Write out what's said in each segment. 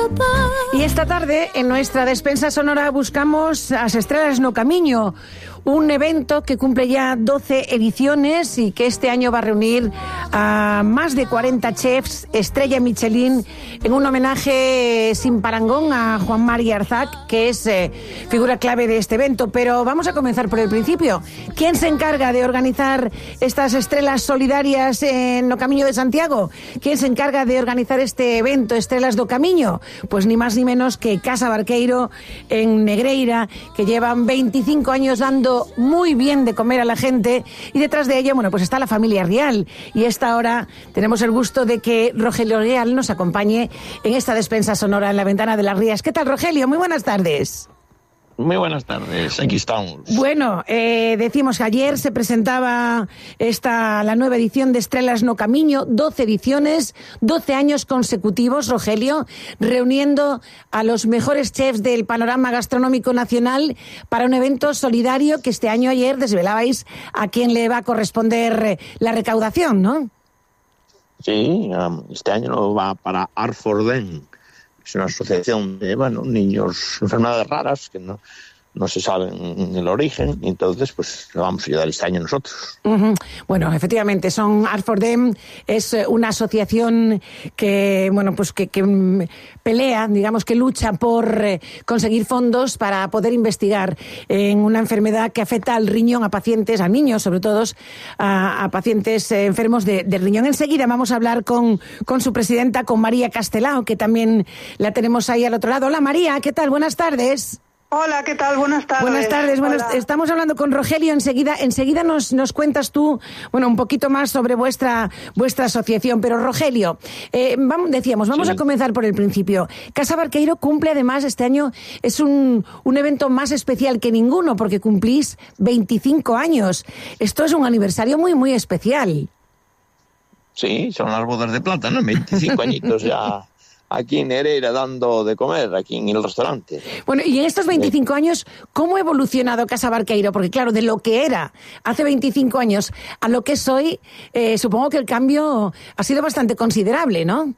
Y esta tarde, en nuestra despensa sonora, buscamos As Estrelas no Camiño, un evento que cumple ya 12 ediciones y que este año va a reunir a más de 40 chefs estrella Michelin en un homenaje sin parangón a Juan Mari Arzac, que es figura clave de este evento. Pero vamos a comenzar por el principio. ¿Quién se encarga de organizar estas estrelas solidarias en No Camiño de Santiago? ¿Quién se encarga de organizar este evento, Estrelas do Camiño? Pues ni más ni menos que Casa Barqueiro en Negreira, que llevan 25 años dando muy bien de comer a la gente, y detrás de ella, bueno, pues está la familia Rial, y esta hora tenemos el gusto de que Rogelio Rial nos acompañe en esta despensa sonora en la Ventana de las Rías. ¿Qué tal, Rogelio? Muy buenas tardes. Muy buenas tardes, aquí estamos. Bueno, decimos que ayer se presentaba la nueva edición de Estrelas no Camiño, 12 ediciones, 12 años consecutivos, Rogelio, reuniendo a los mejores chefs del panorama gastronómico nacional para un evento solidario que este año, ayer, desvelabais a quién le va a corresponder la recaudación, ¿no? Sí, este año va para Arforden. Es una asociación de niños con enfermedades raras que no se saben el origen, y entonces pues lo vamos a ayudar este año nosotros. Uh-huh. Bueno, efectivamente, Arfordem es una asociación que, bueno, pues que pelea, digamos, que lucha por conseguir fondos para poder investigar en una enfermedad que afecta al riñón a pacientes, a niños sobre todo, a pacientes enfermos de riñón. Enseguida vamos a hablar con su presidenta, con María Castelao, que también la tenemos ahí al otro lado. Hola, María, ¿qué tal? Buenas tardes. Hola, ¿qué tal? Buenas tardes. Buenas tardes. Bueno, estamos hablando con Rogelio. Enseguida nos cuentas tú, bueno, un poquito más sobre vuestra asociación. Pero, Rogelio, vamos a comenzar por el principio. Casa Barqueiro cumple, además, este año es un evento más especial que ninguno, porque cumplís 25 años. Esto es un aniversario muy, muy especial. Sí, son las bodas de plata, ¿no? 25 añitos ya. Aquí en Herrera dando de comer, aquí en el restaurante. Bueno, y en estos 25 años, ¿cómo ha evolucionado Casa Barqueiro? Porque claro, de lo que era hace 25 años a lo que es hoy, supongo que el cambio ha sido bastante considerable, ¿no?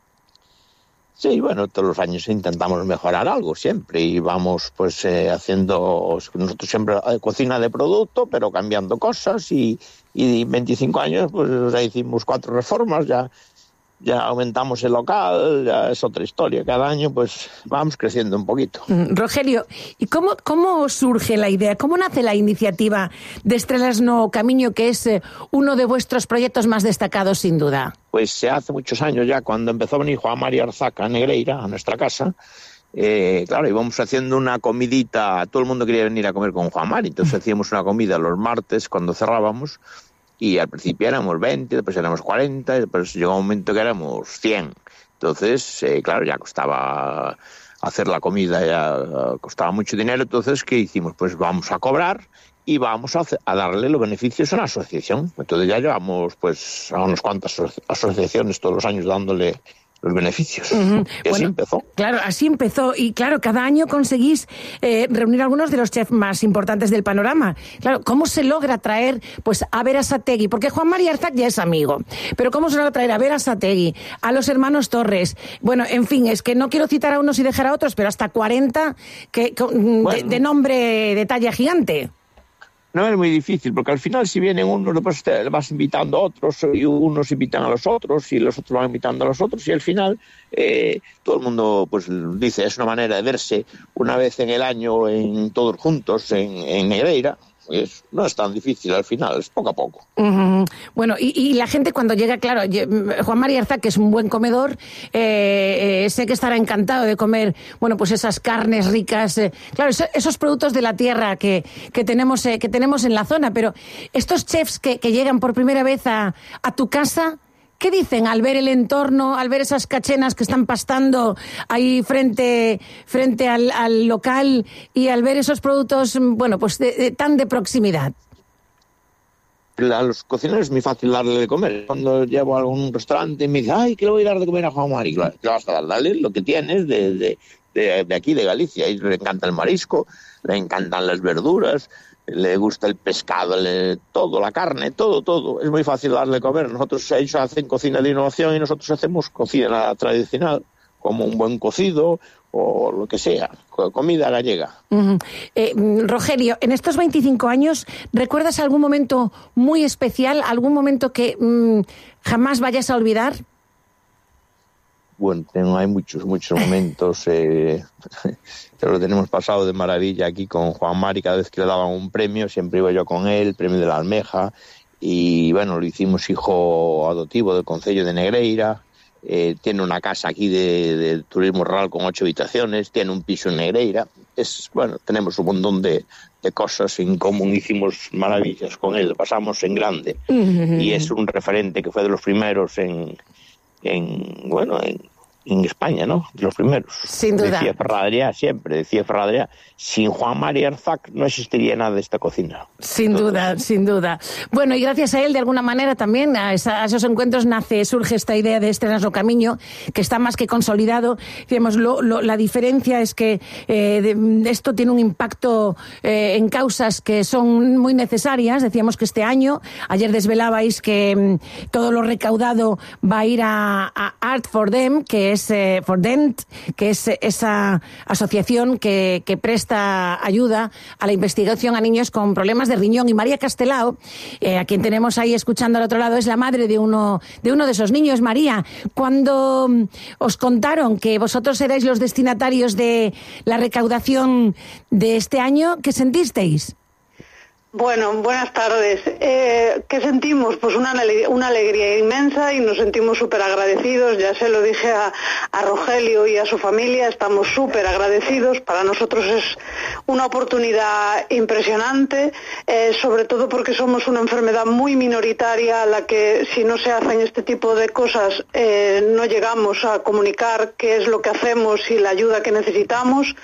Sí, bueno, todos los años intentamos mejorar algo siempre, y vamos pues haciendo, nosotros siempre cocina de producto, pero cambiando cosas, y 25 años pues ya hicimos 4 reformas, ya aumentamos el local, ya es otra historia. Cada año pues vamos creciendo un poquito. Rogelio, ¿y cómo surge la idea? ¿Cómo nace la iniciativa de Estrelas no Camiño, que es uno de vuestros proyectos más destacados, sin duda? Pues se hace muchos años ya, cuando empezó a venir Juan Mari Arzac a Negreira, a nuestra casa. Claro, íbamos haciendo una comidita, todo el mundo quería venir a comer con Juan Mari, entonces hacíamos una comida los martes cuando cerrábamos. Y al principio éramos 20, después éramos 40, después llegó un momento que éramos 100. Entonces, claro, ya costaba hacer la comida, ya costaba mucho dinero. Entonces, ¿qué hicimos? Pues vamos a cobrar y vamos a darle los beneficios a la asociación. Entonces ya llevamos pues a unas cuantas asociaciones todos los años dándole los beneficios. Uh-huh. Y así empezó. Claro, así empezó. Y claro, cada año conseguís reunir a algunos de los chefs más importantes del panorama. Claro, ¿cómo se logra traer pues a Berasategui? Porque Juan Mari Arzac ya es amigo. Pero ¿cómo se logra traer a Berasategui, a los hermanos Torres? Bueno, en fin, es que no quiero citar a unos y dejar a otros, pero hasta 40 de nombre de talla gigante. No es muy difícil, porque al final si vienen unos, después te vas invitando a otros, y unos invitan a los otros, y los otros van invitando a los otros, y al final todo el mundo pues dice, es una manera de verse una vez en el año todos juntos en Negreira. Pues no es tan difícil al final, es poco a poco. Uh-huh. Bueno, y la gente cuando llega, claro, Juan Mari Arzac, que es un buen comedor, sé que estará encantado de comer, bueno, pues esas carnes ricas, claro, esos productos de la tierra que tenemos en la zona, pero estos chefs que llegan por primera vez a tu casa, ¿qué dicen al ver el entorno, al ver esas cachenas que están pastando ahí frente al local, y al ver esos productos, bueno, pues tan de proximidad? A los cocineros es muy fácil darle de comer. Cuando llevo a algún restaurante y me dice, ay, ¿qué le voy a dar de comer a Juan Mari? Claro, vas a darle lo que tienes de aquí, de Galicia. Y le encanta el marisco, le encantan las verduras, le gusta el pescado, todo, la carne, todo. Es muy fácil darle de comer. Ellos hacen cocina de innovación y nosotros hacemos cocina tradicional. como un buen cocido o lo que sea, comida gallega. Rogelio, en estos 25 años, ¿recuerdas algún momento muy especial, algún momento que jamás vayas a olvidar? Bueno, hay muchos momentos. Lo tenemos pasado de maravilla aquí con Juan Mari. Cada vez que le daban un premio, siempre iba yo con él, el premio de la Almeja. Y bueno, lo hicimos hijo adoptivo del Concello de Negreira. Tiene una casa aquí de turismo rural con 8 habitaciones. Tiene un piso en Negreira. Tenemos un montón de cosas en común. Hicimos maravillas con él. Pasamos en grande. Y es un referente que fue de los primeros en España, ¿no? De los primeros. Sin duda. Decía Ferradrià, sin Juan Mari Arzac no existiría nada de esta cocina. Sin duda. Bueno, y gracias a él, de alguna manera, también a esos encuentros surge esta idea de Estrenas no Camiño, que está más que consolidado. Digamos, la diferencia es que esto tiene un impacto en causas que son muy necesarias. Decíamos que este año, ayer desvelabais que todo lo recaudado va a ir a Art for Them, que es esa asociación que presta ayuda a la investigación a niños con problemas de riñón. Y María Castelao, a quien tenemos ahí escuchando al otro lado, es la madre de uno de esos niños. María, cuando os contaron que vosotros erais los destinatarios de la recaudación de este año, ¿qué sentisteis? Bueno, buenas tardes. ¿Qué sentimos? Pues una alegría inmensa y nos sentimos súper agradecidos. Ya se lo dije a Rogelio y a su familia, estamos súper agradecidos. Para nosotros es una oportunidad impresionante, sobre todo porque somos una enfermedad muy minoritaria a la que, si no se hacen este tipo de cosas, no llegamos a comunicar qué es lo que hacemos y la ayuda que necesitamos.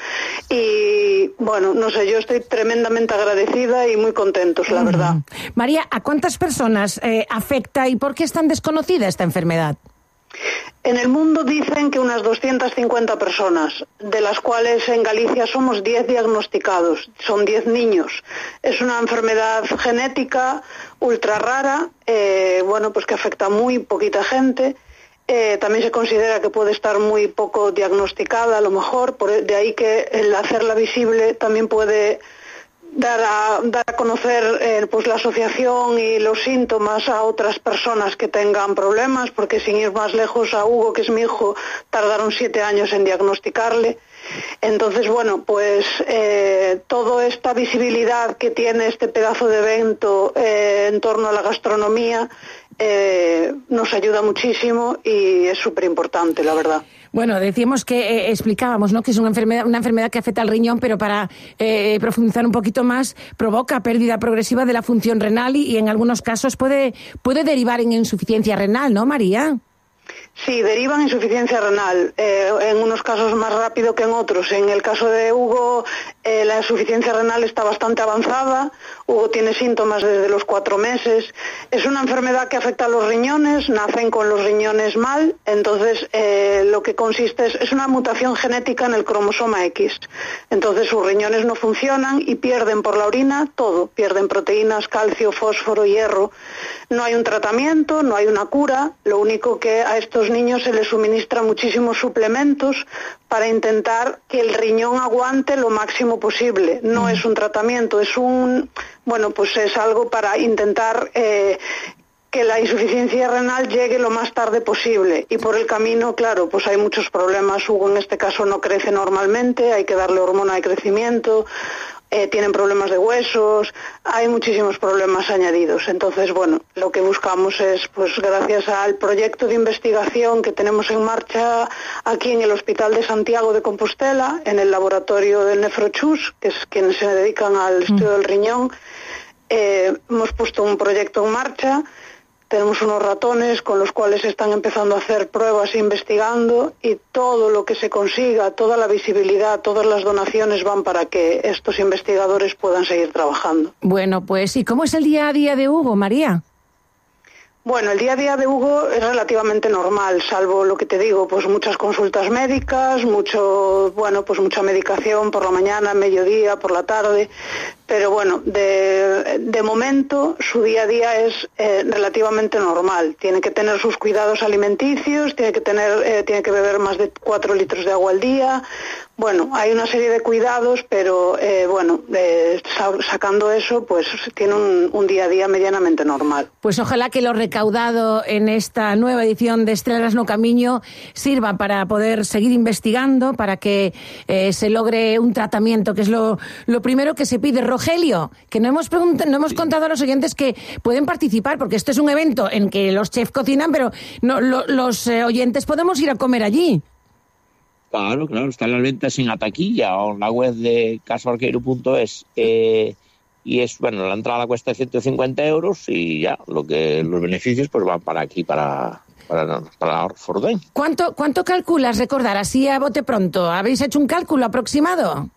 Y bueno, no sé, yo estoy tremendamente agradecida y muy contentos, la verdad. María, ¿a cuántas personas afecta y por qué es tan desconocida esta enfermedad? En el mundo dicen que unas 250 personas, de las cuales en Galicia somos 10 diagnosticados, son 10 niños. Es una enfermedad genética ultra rara, pues que afecta a muy poquita gente. También se considera que puede estar muy poco diagnosticada, a lo mejor, de ahí que el hacerla visible también puede dar a conocer pues la asociación y los síntomas a otras personas que tengan problemas, porque sin ir más lejos, a Hugo, que es mi hijo, tardaron 7 años en diagnosticarle. Entonces, bueno, pues toda esta visibilidad que tiene este pedazo de evento en torno a la gastronomía nos ayuda muchísimo y es súper importante, la verdad. Bueno, decíamos que explicábamos, ¿no?, que es una enfermedad que afecta al riñón, pero para profundizar un poquito más, provoca pérdida progresiva de la función renal y en algunos casos puede derivar en insuficiencia renal, ¿no, María? Sí, derivan insuficiencia renal, en unos casos más rápido que en otros. En el caso de Hugo, la insuficiencia renal está bastante avanzada. Hugo tiene síntomas desde los 4 meses. Es una enfermedad que afecta a los riñones, nacen con los riñones mal, entonces lo que consiste es una mutación genética en el cromosoma X. Entonces sus riñones no funcionan y pierden por la orina todo, pierden proteínas, calcio, fósforo, hierro. No hay un tratamiento, no hay una cura, lo único que a estos niños se les suministra muchísimos suplementos para intentar que el riñón aguante lo máximo posible. No es un tratamiento, es algo para intentar que la insuficiencia renal llegue lo más tarde posible. Y por el camino, claro, pues hay muchos problemas. Hugo en este caso no crece normalmente, hay que darle hormona de crecimiento, tienen problemas de huesos, hay muchísimos problemas añadidos. Entonces, bueno, lo que buscamos es, pues gracias al proyecto de investigación que tenemos en marcha aquí en el Hospital de Santiago de Compostela, en el laboratorio del Nefrochus, que es quienes se dedican al estudio del riñón, hemos puesto un proyecto en marcha. Tenemos unos ratones con los cuales se están empezando a hacer pruebas investigando y todo lo que se consiga, toda la visibilidad, todas las donaciones van para que estos investigadores puedan seguir trabajando. Bueno, pues ¿y cómo es el día a día de Hugo, María? Bueno, el día a día de Hugo es relativamente normal, salvo lo que te digo, pues muchas consultas médicas, mucha medicación por la mañana, mediodía, por la tarde, pero bueno, de momento su día a día es relativamente normal. Tiene que tener sus cuidados alimenticios, tiene que beber más de 4 litros de agua al día. Bueno, hay una serie de cuidados, pero sacando eso, pues tiene un día a día medianamente normal. Pues ojalá que lo recaudado en esta nueva edición de Estrelas no Camiño sirva para poder seguir investigando, para que se logre un tratamiento, que es lo primero que se pide. Rogelio, que no hemos contado a los oyentes que pueden participar, porque esto es un evento en que los chefs cocinan, pero no, los oyentes podemos ir a comer allí. Claro, están las ventas en Ataquilla o en la web de casoarqueiro.es. Y es, bueno, la entrada cuesta 150 euros y ya, los beneficios pues van para aquí, para Fordén. ¿Cuánto calculas recordar, así a bote pronto? ¿Habéis hecho un cálculo aproximado?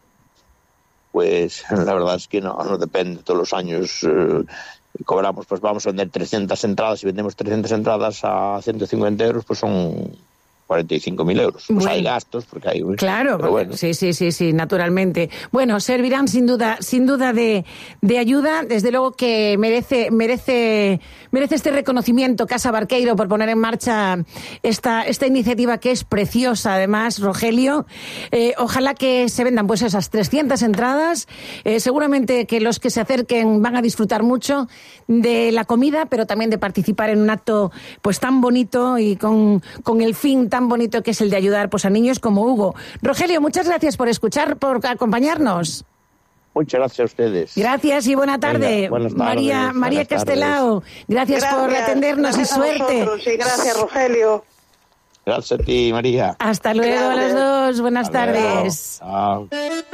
Pues la verdad es que no depende. Todos los años cobramos, pues vamos a vender 300 entradas y vendemos 300 entradas a 150 euros, pues son 45.000 euros. Pues bueno, hay gastos, porque hay... Claro, bueno. Sí, naturalmente. Bueno, servirán sin duda de ayuda. Desde luego que merece este reconocimiento Casa Barqueiro por poner en marcha esta iniciativa que es preciosa, además, Rogelio. Ojalá que se vendan pues esas 300 entradas. Seguramente que los que se acerquen van a disfrutar mucho de la comida, pero también de participar en un acto pues tan bonito y con el fin tan bonito que es el de ayudar pues a niños como Hugo. Rogelio, muchas gracias por por acompañarnos. Muchas gracias a ustedes. Gracias y buena tarde. Venga, buenas tardes. María Castelao, gracias por atendernos y suerte. Y gracias, Rogelio. Gracias a ti, María. Hasta luego a los dos. Buenas tardes. Chao.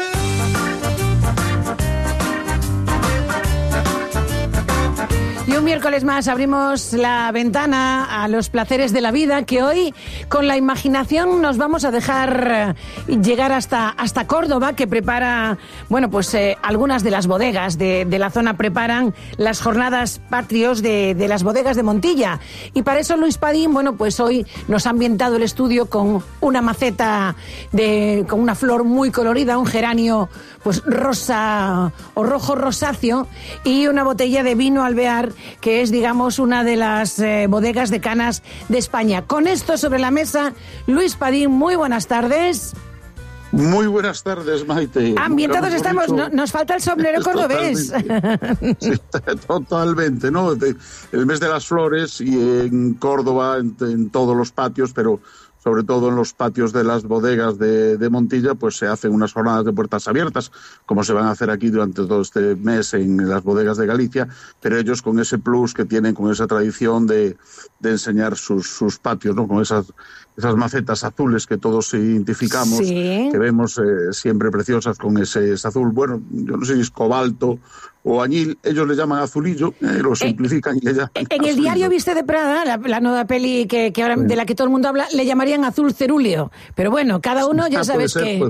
Y un miércoles más abrimos la ventana a los placeres de la vida, que hoy con la imaginación nos vamos a dejar llegar hasta Córdoba, que prepara, bueno, pues algunas de las bodegas de la zona preparan las jornadas patrios de las bodegas de Montilla. Y para eso Luis Padín, bueno, pues hoy nos ha ambientado el estudio con una maceta con una flor muy colorida, un geranio pues rosa o rojo rosáceo, y una botella de vino Alvear, que es, digamos, una de las bodegas de canas de España. Con esto sobre la mesa, Luis Padín, muy buenas tardes. Muy buenas tardes, Maite. Ambientados estamos, nos falta el sombrero cordobés. Sí, totalmente, ¿no? El mes de las flores, y en Córdoba, en todos los patios, pero sobre todo en los patios de las bodegas de Montilla, pues se hacen unas jornadas de puertas abiertas, como se van a hacer aquí durante todo este mes en las bodegas de Galicia, pero ellos con ese plus que tienen, con esa tradición de enseñar sus patios, ¿no? Con esas macetas azules que todos identificamos, sí, que vemos siempre preciosas con ese azul. Bueno, yo no sé si es cobalto o añil, ellos le llaman azulillo, lo simplifican y le llaman en azulillo. El diario Viste de Prada, la nueva peli que ahora de la que todo el mundo habla, le llamarían azul cerúleo, pero bueno, cada uno ya sabes que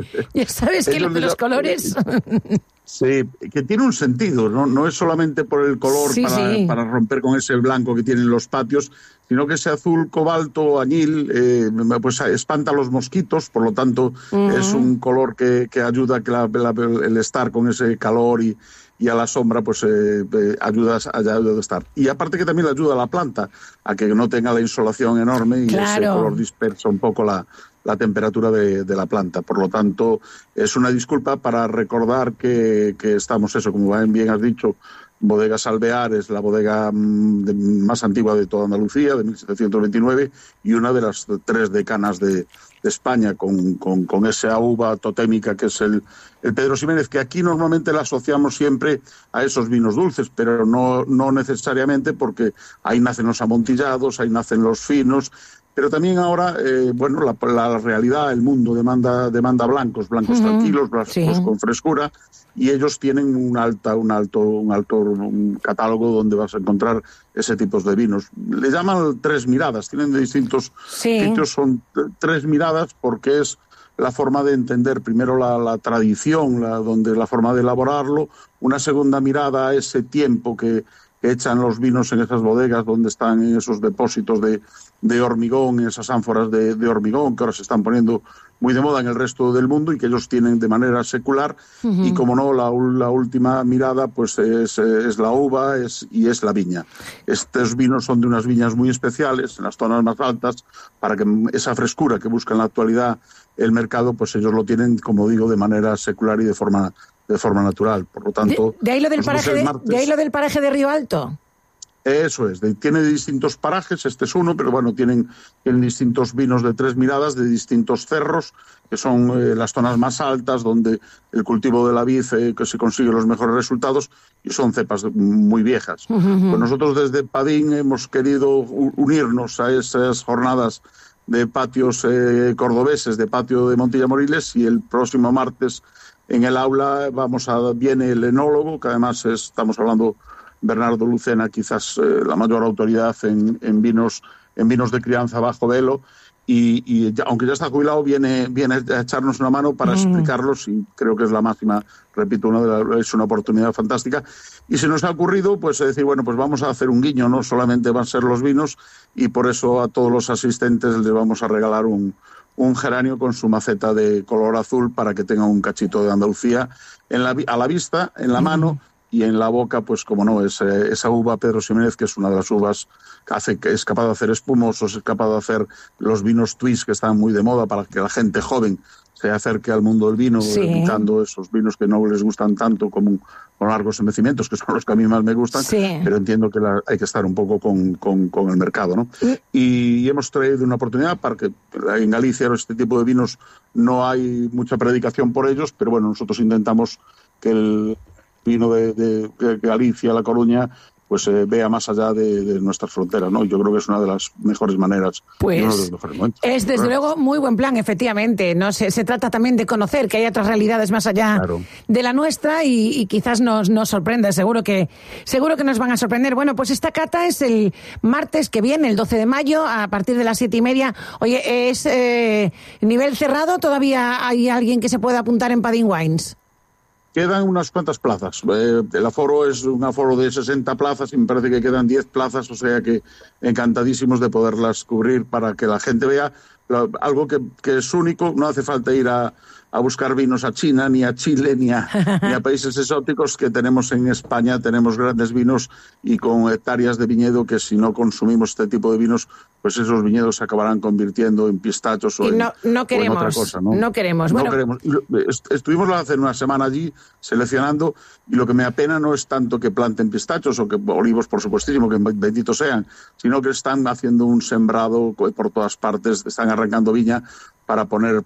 los colores... Sí, que tiene un sentido, no es solamente por el color, sí, para romper con ese blanco que tienen los patios, sino que ese azul cobalto o añil pues espanta a los mosquitos, por lo tanto es un color que ayuda a que el estar con ese calor y a la sombra pues ayuda a estar. Y aparte que también le ayuda a la planta a que no tenga la insolación enorme y ese color dispersa un poco la temperatura de la planta. Por lo tanto, es una disculpa para recordar que estamos, como bien has dicho, Bodegas Alvear es la bodega más antigua de toda Andalucía, de 1729, y una de las 3 decanas de España, con esa uva totémica que es el Pedro Ximénez, que aquí normalmente la asociamos siempre a esos vinos dulces, pero no necesariamente, porque ahí nacen los amontillados, ahí nacen los finos. Pero también ahora, la realidad, el mundo demanda blancos tranquilos, blancos con frescura, y ellos tienen un alto catálogo donde vas a encontrar ese tipo de vinos. Le llaman 3 miradas, tienen de distintos sitios, son 3 miradas porque es la forma de entender primero la tradición, la forma de elaborarlo, una segunda mirada a ese tiempo que que echan los vinos en esas bodegas donde están en esos depósitos de hormigón, esas ánforas de hormigón que ahora se están poniendo muy de moda en el resto del mundo y que ellos tienen de manera secular. Y como no, la última mirada pues es la uva y es la viña. Estos vinos son de unas viñas muy especiales en las zonas más altas, para que esa frescura que busca en la actualidad el mercado, pues ellos lo tienen, como digo, de manera secular y de forma natural. Por lo tanto, de ahí lo del paraje de Río Alto. Eso es, tiene distintos parajes, este es uno, pero bueno, tienen distintos vinos de 3 miradas, de distintos cerros, que son las zonas más altas, donde el cultivo de la vid que se consigue los mejores resultados, y son cepas muy viejas. Pues nosotros desde Padín hemos querido unirnos a esas jornadas de patios cordobeses, de patio de Montilla Moriles, y el próximo martes en el aula viene el enólogo, que además estamos hablando Bernardo Lucena, quizás la mayor autoridad en vinos de crianza bajo velo, y aunque ya está jubilado, viene a echarnos una mano para explicarlos, y creo que es la máxima, repito, es una oportunidad fantástica. Y se nos ha ocurrido pues decir, bueno, pues vamos a hacer un guiño, no solamente van a ser los vinos, y por eso a todos los asistentes les vamos a regalar un geranio con su maceta de color azul, para que tengan un cachito de Andalucía a la vista, en la mano, y en la boca, pues como no, esa uva Pedro Ximénez, que es una de las uvas que es capaz de hacer espumosos, es capaz de hacer los vinos twist, que están muy de moda, para que la gente joven se acerque al mundo del vino, evitando esos vinos que no les gustan tanto, como con largos envejecimientos, que son los que a mí más me gustan, pero entiendo que hay que estar un poco con el mercado, ¿no? Y hemos traído una oportunidad para que en Galicia este tipo de vinos no hay mucha predicación por ellos, pero bueno, nosotros intentamos que el vino de Galicia, La Coruña, pues vea más allá de nuestras fronteras, ¿no? Yo creo que es una de las mejores maneras, pues, y uno de los mejores momentos. Es desde luego muy buen plan, efectivamente, ¿no? Se trata también de conocer que hay otras realidades más allá de la nuestra, y quizás nos sorprenda, seguro que nos van a sorprender. Bueno, pues esta cata es el martes que viene, el 12 de mayo, a partir de las 7:30. Oye, ¿es nivel cerrado? ¿Todavía hay alguien que se pueda apuntar en Padín Wines? Quedan unas cuantas plazas. El aforo es un aforo de 60 plazas y me parece que quedan 10 plazas, o sea que encantadísimos de poderlas cubrir, para que la gente vea algo que es único. No hace falta ir a buscar vinos a China, ni a Chile, ni a países exóticos, que tenemos en España. Tenemos grandes vinos y con hectáreas de viñedo, que si no consumimos este tipo de vinos, pues esos viñedos se acabarán convirtiendo en pistachos o en otra cosa, ¿no? No queremos. Bueno. No queremos. Estuvimos hace una semana allí seleccionando, y lo que me apena no es tanto que planten pistachos, o que olivos, por supuestísimo, que benditos sean, sino que están haciendo un sembrado por todas partes, están arrancando viña para poner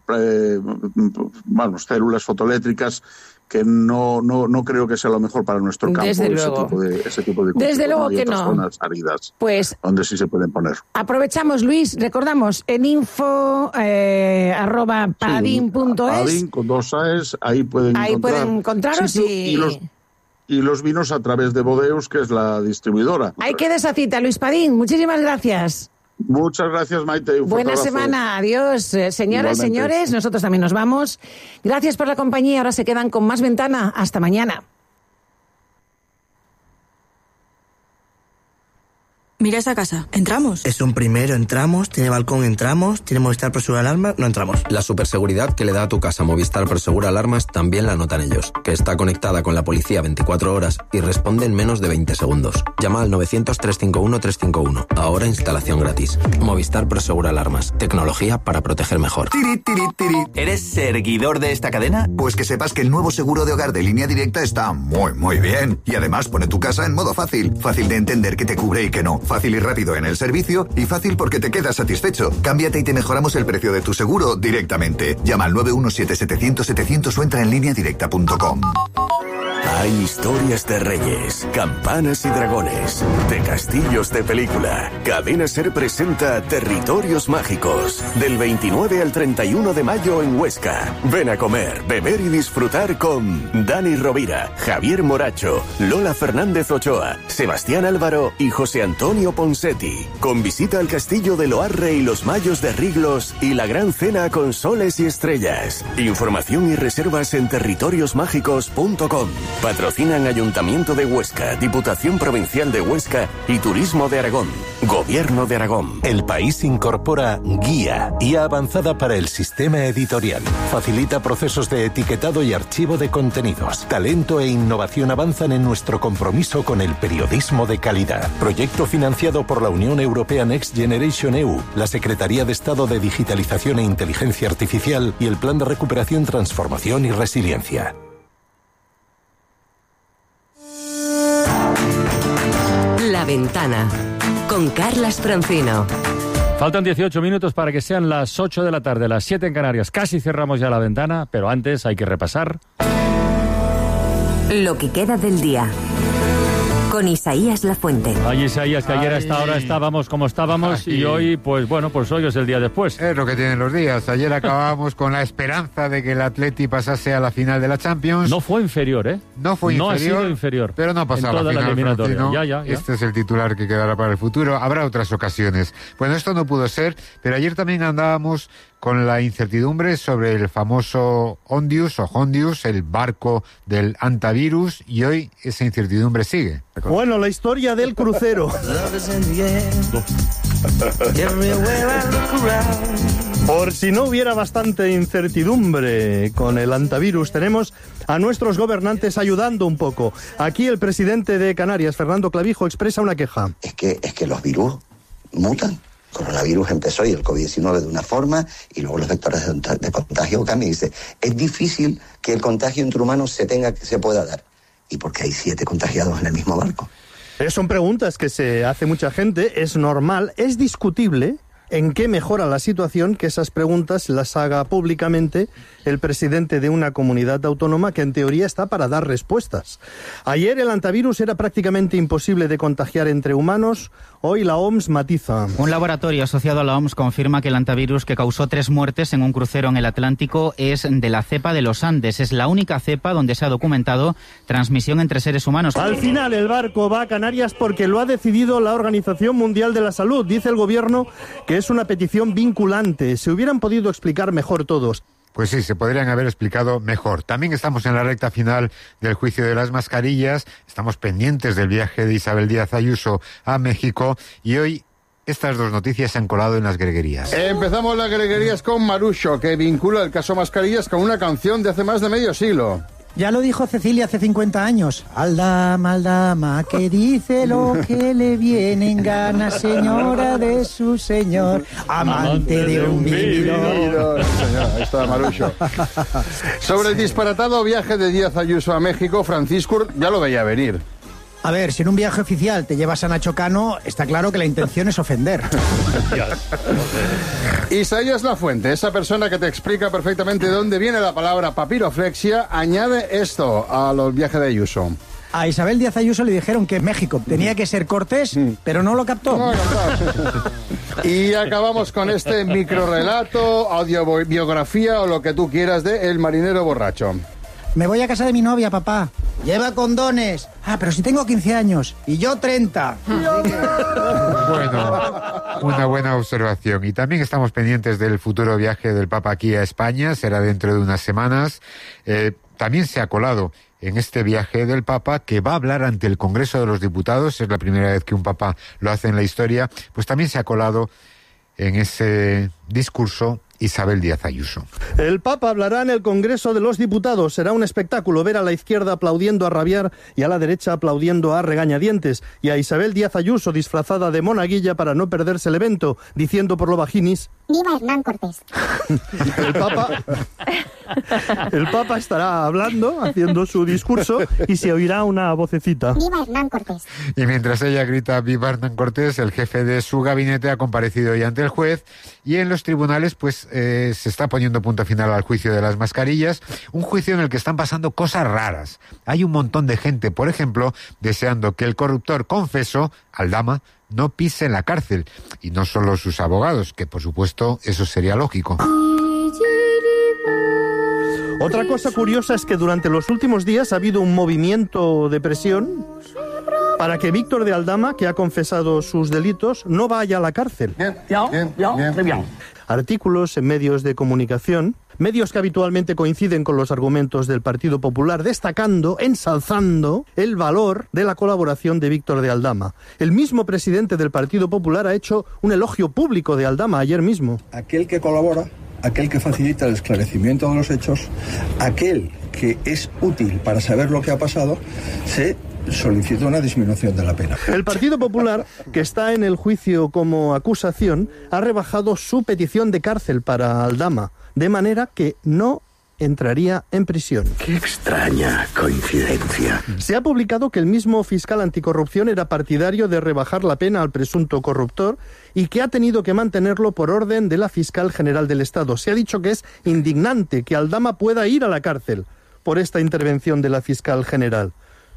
células fotoeléctricas, que no creo que sea lo mejor para nuestro campo, ese tipo de cultivo. Desde luego que no. Zonas áridas, pues, donde sí se pueden poner. Aprovechamos, Luis, recordamos, en info@padin.es. Padin con 2 A's, ahí pueden encontraros y los vinos a través de Bodeus, que es la distribuidora. Ahí queda esa cita, Luis Padín. Muchísimas gracias. Muchas gracias, Maite. Buena semana, adiós. Señoras, señores, nosotros también nos vamos. Gracias por la compañía, ahora se quedan con Más Ventana. Hasta mañana. Mira esa casa. ¿Entramos? Es un primero, entramos, tiene balcón, entramos, tiene Movistar Prosegur Alarmas, no entramos. La superseguridad que le da a tu casa Movistar Prosegur Alarmas también la notan ellos, que está conectada con la policía 24 horas y responde en menos de 20 segundos. Llama al 900-351-351. Ahora instalación gratis. Movistar Prosegur Alarmas. Tecnología para proteger mejor. Tiri, tiri, tiri. ¿Eres seguidor de esta cadena? Pues que sepas que el nuevo seguro de hogar de Línea Directa está muy, muy bien. Y además pone tu casa en modo fácil. Fácil de entender qué te cubre y qué no. Fácil y rápido en el servicio, y fácil porque te quedas satisfecho. Cámbiate y te mejoramos el precio de tu seguro directamente. Llama al 917-700-700 o entra en lineadirecta.com. Hay historias de reyes, campanas y dragones, de castillos de película. Cadena SER presenta Territorios Mágicos, del 29 al 31 de mayo en Huesca. Ven a comer, beber y disfrutar con Dani Rovira, Javier Moracho, Lola Fernández Ochoa, Sebastián Álvaro y José Antonio Ponsetti. Con visita al castillo de Loarre y los Mayos de Riglos y la gran cena con soles y estrellas. Información y reservas en territoriosmágicos.com. Patrocinan Ayuntamiento de Huesca, Diputación Provincial de Huesca y Turismo de Aragón. Gobierno de Aragón. El País incorpora Guía Avanzada para el Sistema Editorial. Facilita procesos de etiquetado y archivo de contenidos. Talento e innovación avanzan en nuestro compromiso con el periodismo de calidad. Proyecto financiado por la Unión Europea Next Generation EU, la Secretaría de Estado de Digitalización e Inteligencia Artificial y el Plan de Recuperación, Transformación y Resiliencia. La Ventana, con Carlas Francino. Faltan 18 minutos para que sean las 8 de la tarde, las 7 en Canarias. Casi cerramos ya La Ventana, pero antes hay que repasar lo que queda del día. Con Isaías Lafuente. Ay, Isaías, que ayer a esta hora estábamos como estábamos y hoy, pues bueno, pues hoy es el día después. Es lo que tienen los días. Ayer acabábamos con la esperanza de que el Atleti pasase a la final de la Champions. No fue inferior, ¿eh? No fue inferior. No ha sido inferior. Pero no ha pasado a la final, eliminatoria. Ya. Este es el titular que quedará para el futuro. Habrá otras ocasiones. Bueno, esto no pudo ser, pero ayer también andábamos con la incertidumbre sobre el famoso Hondius, el barco del antivirus, y hoy esa incertidumbre sigue. Bueno, la historia del crucero. Por si no hubiera bastante incertidumbre con el antivirus, tenemos a nuestros gobernantes ayudando un poco. Aquí el presidente de Canarias, Fernando Clavijo, expresa una queja. Es que los virus mutan. El coronavirus empezó y el COVID-19 de una forma y luego los vectores de contagio cambian. Y dice, es difícil que el contagio entre humanos se pueda dar. ¿Y por qué hay 7 contagiados en el mismo barco? Son preguntas que se hace mucha gente, es normal, es discutible en qué mejora la situación que esas preguntas las haga públicamente el presidente de una comunidad autónoma que en teoría está para dar respuestas. Ayer el antivirus era prácticamente imposible de contagiar entre humanos, hoy la OMS matiza. Un laboratorio asociado a la OMS confirma que el antivirus que causó 3 muertes en un crucero en el Atlántico es de la cepa de los Andes. Es la única cepa donde se ha documentado transmisión entre seres humanos. Al final el barco va a Canarias porque lo ha decidido la Organización Mundial de la Salud. Dice el gobierno que es una petición vinculante. Se hubieran podido explicar mejor todos. Pues sí, se podrían haber explicado mejor. También estamos en la recta final del juicio de las mascarillas. Estamos pendientes del viaje de Isabel Díaz Ayuso a México y hoy estas 2 noticias se han colado en las greguerías. Empezamos las greguerías con Marucho, que vincula el caso Mascarillas con una canción de hace más de medio siglo. Ya lo dijo Cecilia hace 50 años. Aldama, que dice lo que le viene en gana, señora de su señor, amante de un vividor. Señor, ahí está Marucho. Sobre el disparatado viaje de Díaz Ayuso a México, Francisco ya lo veía venir. A ver, si en un viaje oficial te llevas a Nacho Cano, está claro que la intención es ofender. Isaías Lafuente, esa persona que te explica perfectamente de dónde viene la palabra papiroflexia, añade esto a los viajes de Ayuso. A Isabel Díaz Ayuso le dijeron que México tenía que ser cortés, pero no lo captó. Y acabamos con este microrrelato, audiobiografía o lo que tú quieras de El marinero borracho. Me voy a casa de mi novia, papá. Lleva condones. Ah, pero si tengo 15 años. Y yo 30. Bueno, una buena observación. Y también estamos pendientes del futuro viaje del Papa aquí a España. Será dentro de unas semanas. También se ha colado en este viaje del Papa, que va a hablar ante el Congreso de los Diputados. Es la primera vez que un Papa lo hace en la historia. Pues también se ha colado en ese discurso Isabel Díaz Ayuso. El Papa hablará en el Congreso de los Diputados. Será un espectáculo ver a la izquierda aplaudiendo a rabiar y a la derecha aplaudiendo a regañadientes. Y a Isabel Díaz Ayuso disfrazada de monaguilla para no perderse el evento, diciendo por lo bajinis: ¡Viva Hernán Cortés! El Papa estará hablando, haciendo su discurso, y se oirá una vocecita: ¡Viva Hernán Cortés! Y mientras ella grita ¡Viva Hernán Cortés!, el jefe de su gabinete ha comparecido hoy ante el juez, y en los tribunales pues se está poniendo punto final al juicio de las mascarillas, un juicio en el que están pasando cosas raras. Hay un montón de gente, por ejemplo, deseando que el corruptor confeso, Aldama, no pise en la cárcel, y no solo sus abogados, que por supuesto eso sería lógico. Otra cosa curiosa es que durante los últimos días ha habido un movimiento de presión para que Víctor de Aldama, que ha confesado sus delitos, no vaya a la cárcel. Artículos en medios de comunicación Medios que habitualmente coinciden con los argumentos del Partido Popular, destacando, ensalzando el valor de la colaboración de Víctor de Aldama. El mismo presidente del Partido Popular ha hecho un elogio público de Aldama ayer mismo. Aquel que colabora, aquel que facilita el esclarecimiento de los hechos, aquel que es útil para saber lo que ha pasado, se solicita una disminución de la pena. El Partido Popular, que está en el juicio como acusación, ha rebajado su petición de cárcel para Aldama, de manera que no entraría en prisión. Qué extraña coincidencia. Se ha publicado que el mismo fiscal anticorrupción era partidario de rebajar la pena al presunto corruptor y que ha tenido que mantenerlo por orden de la fiscal general del Estado. Se ha dicho que es indignante que Aldama pueda ir a la cárcel por esta intervención de la fiscal general.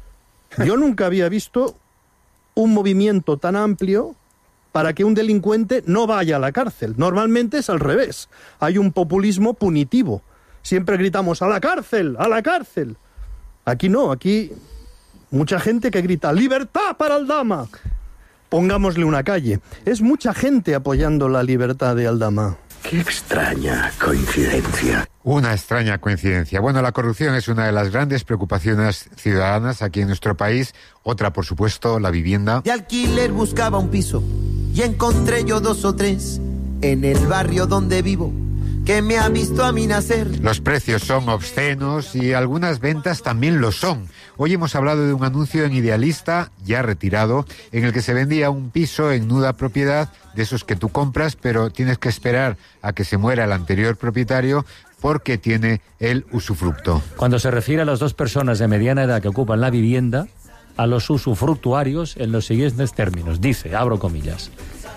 Yo nunca había visto un movimiento tan amplio para que un delincuente no vaya a la cárcel. Normalmente es al revés. Hay un populismo punitivo. Siempre gritamos ¡a la cárcel! ¡A la cárcel! Aquí no, aquí mucha gente que grita ¡libertad para Aldama! Pongámosle una calle. Es mucha gente apoyando la libertad de Aldama. Qué extraña coincidencia. Una extraña coincidencia. Bueno, la corrupción es una de las grandes preocupaciones ciudadanas aquí en nuestro país. Otra, por supuesto, la vivienda. De alquiler buscaba un piso y encontré yo 2 o 3 en el barrio donde vivo, que me ha visto a mí nacer. Los precios son obscenos y algunas ventas también lo son. Hoy hemos hablado de un anuncio en Idealista, ya retirado, en el que se vendía un piso en nuda propiedad, de esos que tú compras, pero tienes que esperar a que se muera el anterior propietario porque tiene el usufructo. Cuando se refiere a las 2 personas de mediana edad que ocupan la vivienda, a los usufructuarios en los siguientes términos. Dice, abro comillas,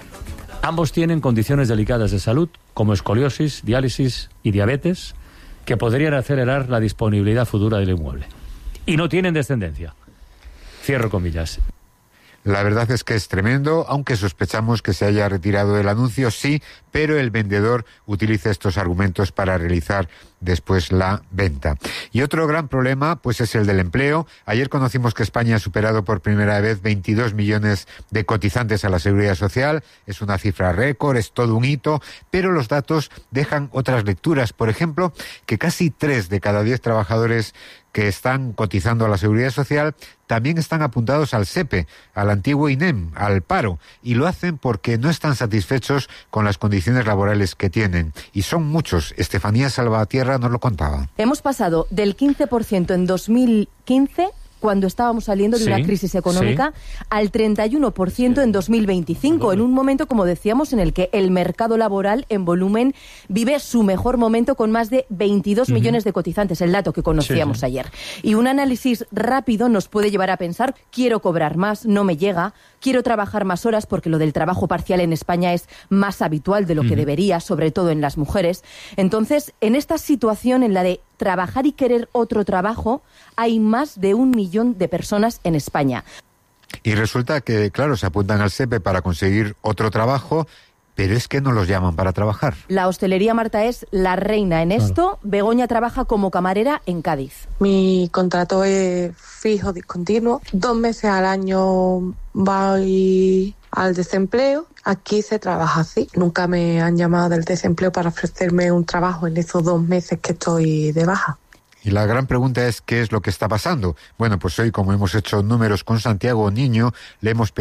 ambos tienen condiciones delicadas de salud, como escoliosis, diálisis y diabetes, que podrían acelerar la disponibilidad futura del inmueble. Y no tienen descendencia. Cierro comillas. La verdad es que es tremendo, aunque sospechamos que se haya retirado el anuncio, sí, pero el vendedor utiliza estos argumentos para realizar después la venta. Y otro gran problema, pues es el del empleo. Ayer conocimos que España ha superado por primera vez 22 millones de cotizantes a la Seguridad Social. Es una cifra récord, es todo un hito, pero los datos dejan otras lecturas. Por ejemplo, que casi 3 de cada 10 trabajadores que están cotizando a la Seguridad Social también están apuntados al SEPE, al antiguo INEM, al paro, y lo hacen porque no están satisfechos con las condiciones laborales que tienen. Y son muchos. Estefanía Salvatierra nos lo contaba. Hemos pasado del 15% en 2015, cuando estábamos saliendo de una crisis económica, al 31% en 2025, en un momento, como decíamos, en el que el mercado laboral en volumen vive su mejor momento con más de 22 millones de cotizantes, el dato que conocíamos ayer. Y un análisis rápido nos puede llevar a pensar, quiero cobrar más, no me llega, quiero trabajar más horas, porque lo del trabajo parcial en España es más habitual de lo que debería, sobre todo en las mujeres. Entonces, en esta situación en la de trabajar y querer otro trabajo, hay más de 1 millón de personas en España. Y resulta que, claro, se apuntan al SEPE para conseguir otro trabajo, pero es que no los llaman para trabajar. La hostelería, Marta, es la reina en esto. Begoña trabaja como camarera en Cádiz. Mi contrato es fijo, discontinuo. 2 meses al año voy al desempleo. Aquí se trabaja así. Nunca me han llamado del desempleo para ofrecerme un trabajo en esos 2 meses que estoy de baja. Y la gran pregunta es, ¿qué es lo que está pasando? Bueno, pues hoy, como hemos hecho números con Santiago Niño, le hemos